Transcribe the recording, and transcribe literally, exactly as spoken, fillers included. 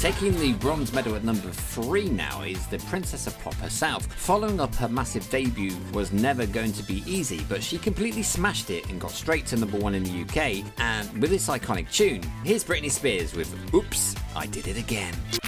Taking the bronze medal at number three now is the Princess of Pop herself. Following up her massive debut was never going to be easy, but she completely smashed it and got straight to number one in the U K. And with this iconic tune, here's Britney Spears with Oops, I Did It Again.